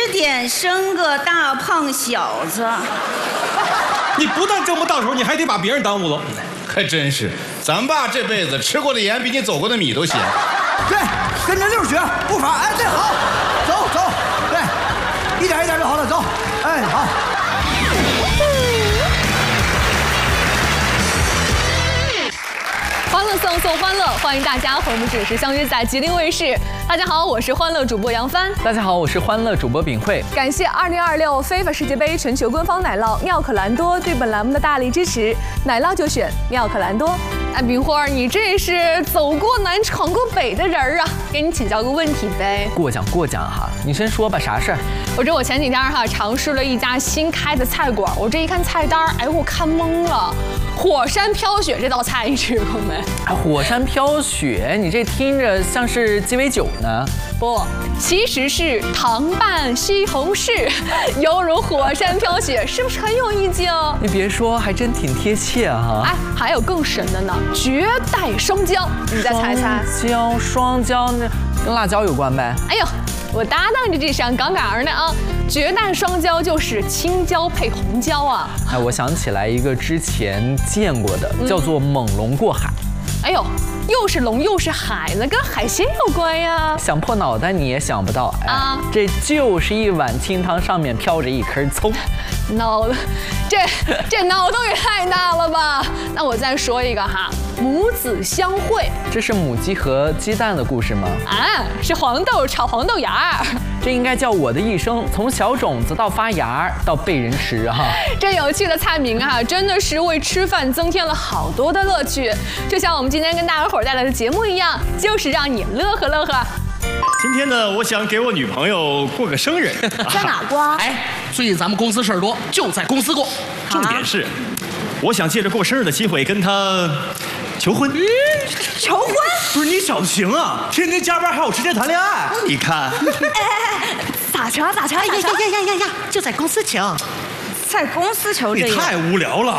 点生个大胖小子。 你不但挣不到手，你还得把别人耽误了。 还真是，咱爸这辈子吃过的盐比你走过的米都咸。 对，跟着溜学，步伐，哎，对，好，走走，对，一点一点就好了，走，哎，好。 欢乐送欢乐，欢迎大家和我们准时相约在吉林卫视。大家好，我是欢乐主播杨帆。 大家好，我是欢乐主播秉慧。 感谢2026非法世界杯全球官方奶酪妙可蓝多对本栏目的大力支持，奶酪就选妙可蓝多。哎，秉慧，你这是走过南闯过北的人啊，给你请教个问题呗。 过奖哈，你先说吧，啥事儿？ 我前几天尝试了一家新开的菜馆，我这一看菜单，哎，我看懵了。火山飘雪这道菜你吃过没？ 火山飘雪，你这听着像是鸡尾酒呢。 不，其实是糖拌西红柿，犹如火山飘雪，是不是很有意境？ 你别说，还真挺贴切哈。 哎，还有更神的呢，绝代双骄，你再猜猜。 双骄，那跟辣椒有关呗？ 哎呦，我搭档这上杠杠呢啊！绝代双骄就是青椒配红椒啊！ 哎，我想起来一个之前见过的，叫做猛龙过海。 哎呦，又是龙又是海，那跟海鲜有关呀？ 想破脑袋你也想不到，哎，这就是一碗清汤，上面飘着一颗葱。 脑子，这脑洞也太大了吧！那我再说一个哈，母子相会， 这是母鸡和鸡蛋的故事吗？ 啊，是黄豆炒黄豆芽。 这应该叫我的一生，从小种子到发芽到被人吃哈。 这有趣的菜名啊，真的是为吃饭增添了好多的乐趣。就像我们今天跟大伙带来的节目一样，就是让你乐呵乐呵。 今天呢，我想给我女朋友过个生日， 在哪过？ 哎，最近咱们公司事儿多，就在公司过。 重点是，我想借着过生日的机会跟她求婚。 求婚？ 不是你小子行啊，天天加班还有时间谈恋爱。你看， 咋求？ 呀，就在公司求。 在公司求这个？ 你太无聊了。